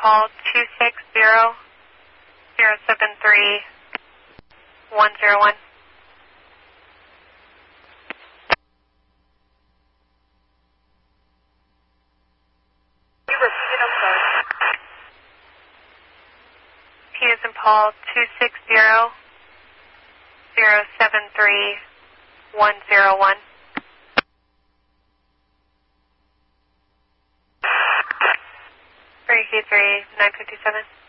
Paul 260-073-101. P as in Paul 260-073-101. Three K3 957.